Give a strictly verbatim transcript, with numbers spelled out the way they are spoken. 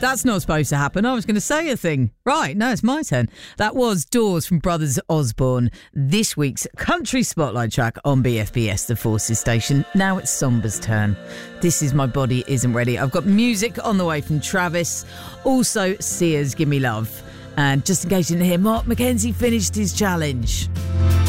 That's not supposed to happen. I was going to say a thing. Right, no, it's my turn. That was Doors from Brothers Osborne, this week's Country Spotlight track on B F B S, the Forces station. Now it's Somber's turn. This is My Body Isn't Ready. I've got music on the way from Travis. Also, Sia's Give Me Love. And just in case you didn't hear, Mark McKenzie finished his challenge.